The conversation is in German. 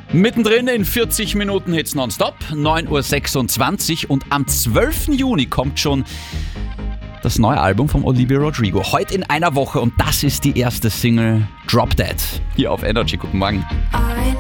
Mittendrin in 40 Minuten Hits nonstop, 9.26 Uhr und am 12. Juni kommt schon das neue Album von Olivia Rodrigo. Heute in einer Woche und das ist die erste Single Drop Dead. Hier auf Energy. Guten Morgen.